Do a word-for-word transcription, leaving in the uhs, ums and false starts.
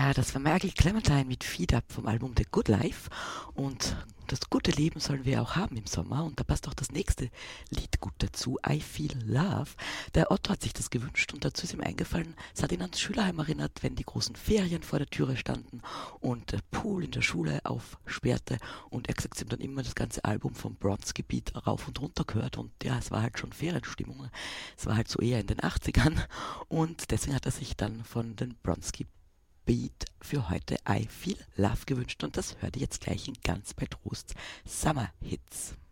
Ja, das war Michael Clementine mit Feed Up vom Album The Good Life. Und das gute Leben sollen wir auch haben im Sommer. Und da passt auch das nächste Lied gut dazu, I Feel Love. Der Otto hat sich das gewünscht und dazu ist ihm eingefallen, es hat ihn ans Schülerheim erinnert, wenn die großen Ferien vor der Türe standen und der Pool in der Schule aufsperrte. Und er gesagt, sie haben dann immer das ganze Album vom Bronx-Gebiet rauf und runter gehört. Und ja, es war halt schon Ferienstimmung. Es war halt so eher in den achtzigern. Und deswegen hat er sich dann von den Bronx-Gebiet Beat für heute I Feel Love gewünscht und das hört ihr jetzt gleich in ganz bei Trost Summer Hits.